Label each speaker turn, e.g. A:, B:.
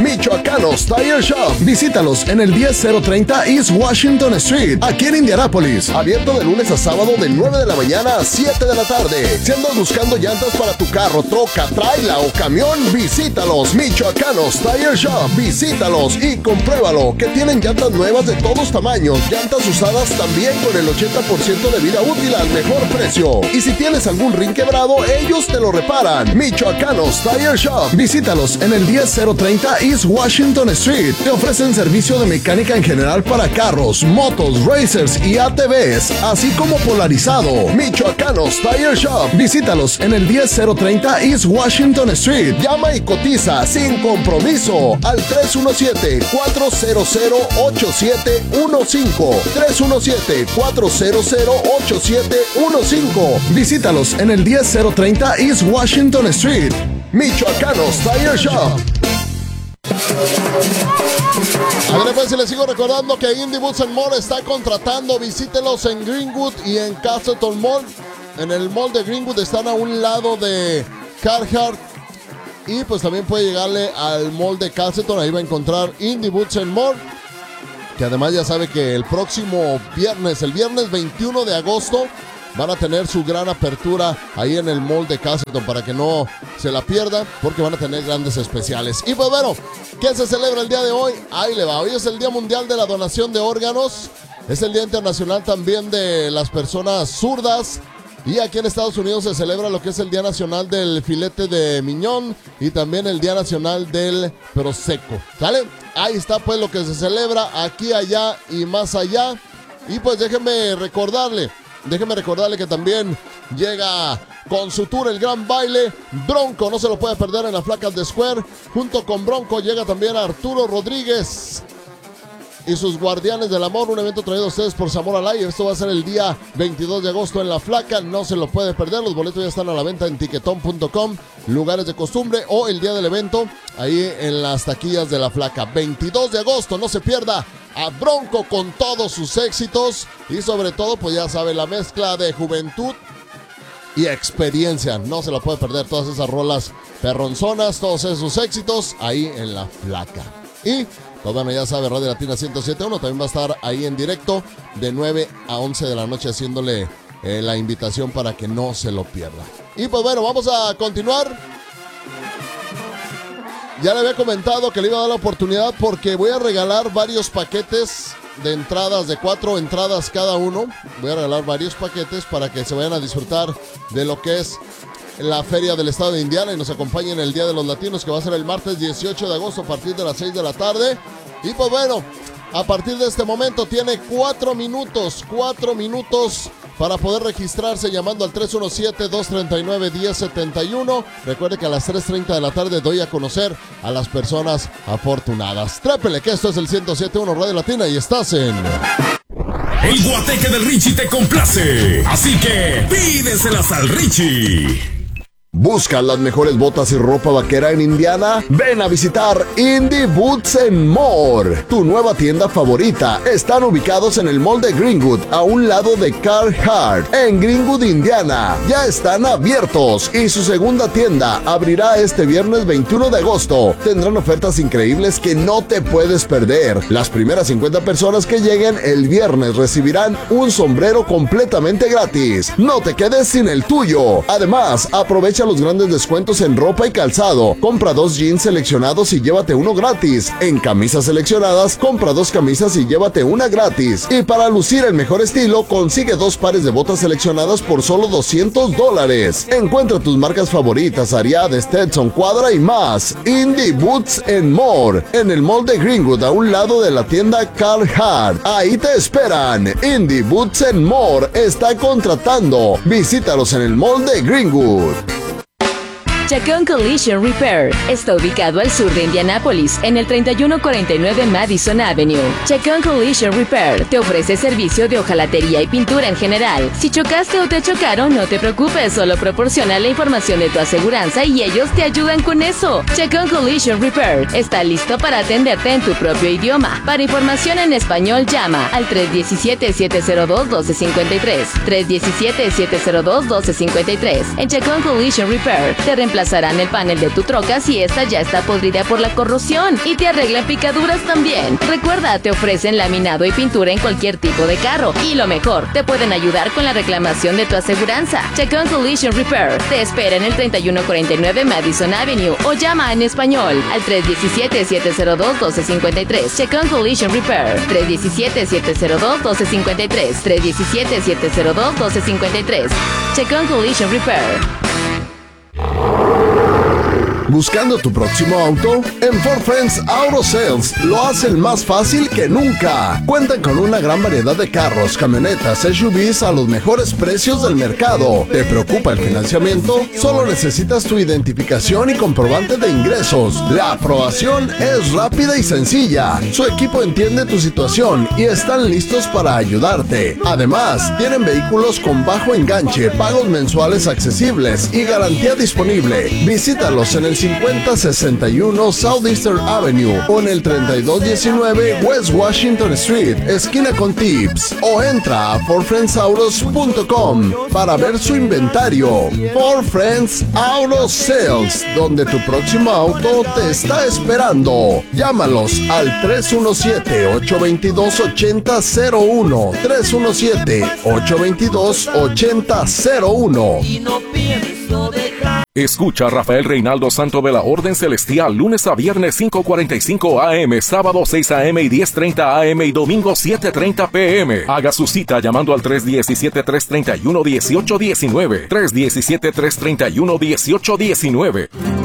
A: Michoacanos Tire Shop. Visítalos en el 10030 East Washington Street, aquí en Indianápolis. Abierto de lunes a sábado de 9 de la mañana a 7 de la tarde. Si andas buscando llantas para tu carro, troca, traila o camión, visítalos. Michoacanos Tire Shop. Visítalos y compruébalo, que tienen llantas nuevas de todos tamaños, llantas usadas también con el 80% de vida útil al mejor precio. Y si tienes algún rin quebrado, ellos te lo reparan. Michoacanos Tire Shop. Visítalos en el 10030 East Washington Street. Te ofrecen servicio de mecánica en general para carros, motos, racers y ATVs, así como polarizado. Michoacanos Tire Shop. Visítalos en el 10030 East Washington Street. Llama y cotiza sin compromiso al 317-400-8715. 317-400-8715. Visítalos en el 10030 East Washington Street. Michoacanos Tire Shop. A ver, pues, si les sigo recordando que Indy Boots and More está contratando, visítelos en Greenwood y en Castleton Mall. En el mall de Greenwood están a un lado de Carhartt. Y pues también puede llegarle al mall de Castleton, ahí va a encontrar Indy Boots and More. Que además ya sabe que el próximo viernes, el viernes 21 de agosto, van a tener su gran apertura ahí en el mall de Castleton para que no se la pierda, porque van a tener grandes especiales. Y pues bueno, ¿qué se celebra el día de hoy? Ahí le va. Hoy es el Día Mundial de la Donación de Órganos. Es el Día Internacional también de las personas zurdas. Y aquí en Estados Unidos se celebra lo que es el Día Nacional del Filete de Miñón y también el Día Nacional del Prosecco. ¿Sale? Ahí está pues lo que se celebra aquí, allá y más allá. Y pues déjeme recordarle que también llega con su tour el gran baile Bronco. No se lo puede perder en la Flacas de Square. Junto con Bronco llega también Arturo Rodríguez y sus Guardianes del Amor, un evento traído a ustedes por Zamora Live. Esto va a ser el día 22 de agosto en La Flaca, no se lo puede perder. Los boletos ya están a la venta en tiquetón.com, lugares de costumbre, o el día del evento ahí en las taquillas de La Flaca. 22 de agosto, no se pierda a Bronco con todos sus éxitos y sobre todo, pues ya sabe, la mezcla de juventud y experiencia. No se lo puede perder, todas esas rolas perronzonas, todos esos éxitos ahí en La Flaca. Y bueno, ya sabe, Radio Latina 107.1 también va a estar ahí en directo de 9 a 11 de la noche haciéndole la invitación para que no se lo pierda. Y pues bueno, vamos a continuar. Ya le había comentado que le iba a dar la oportunidad porque voy a regalar varios paquetes de entradas, de 4 entradas cada uno. Voy a regalar varios paquetes para que se vayan a disfrutar de lo que es la Feria del Estado de Indiana y nos acompañen el Día de los Latinos, que va a ser el martes 18 de agosto a partir de las 6 de la tarde. Y pues bueno, a partir de este momento tiene 4 minutos para poder registrarse llamando al 317-239-1071. Recuerde que a las 3:30 de la tarde doy a conocer a las personas afortunadas. Trépele, que esto es el 107.1 Radio Latina y estás en...
B: El guateque del Richie te complace, así que pídeselas al Richie.
A: ¿Buscas las mejores botas y ropa vaquera en Indiana? Ven a visitar Indy Boots and More, tu nueva tienda favorita. Están ubicados en el mall de Greenwood, a un lado de Carhartt, en Greenwood, Indiana. Ya están abiertos y su segunda tienda abrirá este viernes 21 de agosto. Tendrán ofertas increíbles que no te puedes perder. Las primeras 50 personas que lleguen el viernes recibirán un sombrero completamente gratis. No te quedes sin el tuyo. Además, aprovecha los grandes descuentos en ropa y calzado. Compra 2 jeans seleccionados y llévate uno gratis. En camisas seleccionadas, compra 2 camisas y llévate una gratis. Y para lucir el mejor estilo, consigue 2 pares de botas seleccionadas por solo $200. Encuentra tus marcas favoritas, Ariat, Stetson, Quadra y más. Indy Boots and More, en el mall de Greenwood, a un lado de la tienda Carhartt. Ahí te esperan. Indy Boots and More está contratando. Visítalos en el mall de Greenwood.
C: Chacón Collision Repair está ubicado al sur de Indianápolis, en el 3149 Madison Avenue. Chacón Collision Repair te ofrece servicio de hojalatería y pintura en general. Si chocaste o te chocaron, no te preocupes, solo proporciona la información de tu aseguranza y ellos te ayudan con eso. Chacón Collision Repair está listo para atenderte en tu propio idioma. Para información en español, llama al 317-702-1253. 317-702-1253. En Chacón Collision Repair te reemplazamos reemplazarán el panel de tu troca si esta ya está podrida por la corrosión y te arreglan picaduras también. Recuerda, te ofrecen laminado y pintura en cualquier tipo de carro. Y lo mejor, te pueden ayudar con la reclamación de tu aseguranza. Chacón Collision Repair te espera en el 3149 Madison Avenue o llama en español al 317-702-1253. Chacón Collision Repair, 317-702-1253, 317-702-1253. Chacón Collision Repair.
A: ¿Buscando tu próximo auto? En Ford Friends Auto Sales lo hacen más fácil que nunca. Cuentan con una gran variedad de carros, camionetas, SUVs a los mejores precios del mercado. ¿Te preocupa el financiamiento? Solo necesitas tu identificación y comprobante de ingresos. La aprobación es rápida y sencilla. Su equipo entiende tu situación y están listos para ayudarte. Además, tienen vehículos con bajo enganche, pagos mensuales accesibles y garantía disponible. Visítalos en el 5061 Southeastern Avenue o en el 3219 West Washington Street, esquina con Tips, o entra a FordFriendsAutos.com para ver su inventario. Ford Friends Auto Sales, donde tu próximo auto te está esperando. Llámalos al 317-822-8001, 317-822-8001.
D: Y no pienso dejar.
B: Escucha a Rafael Reinaldo Santo de la Orden Celestial lunes a viernes 5:45 AM, sábado 6 AM y 10:30 AM y domingo 7:30 PM. Haga su cita llamando al 317-331-1819. 317-331-1819.